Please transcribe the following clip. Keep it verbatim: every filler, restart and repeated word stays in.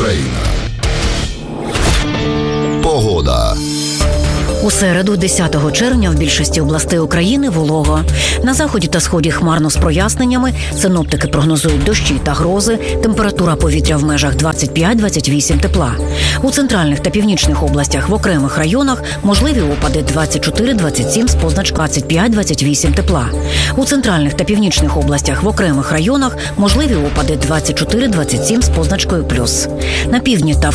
Україна. Погода. У середу, десятого червня, в більшості областей України волого. На заході та сході хмарно з проясненнями. Синоптики прогнозують дощі та грози. Температура повітря в межах двадцять п'ять - двадцять вісім тепла. У центральних та північних областях в окремих районах можливі опади двадцять чотири - двадцять сім з позначкою двадцять п'ять - двадцять вісім тепла. У центральних та північних областях в окремих районах можливі опади двадцять чотири - двадцять сім з позначкою плюс. На півдні та